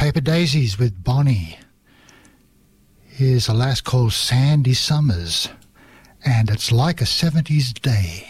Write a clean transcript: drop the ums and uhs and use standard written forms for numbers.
Paper Daisies with Bonnie. Here's a lass called Sandy Summers, and It's Like a 70s Day.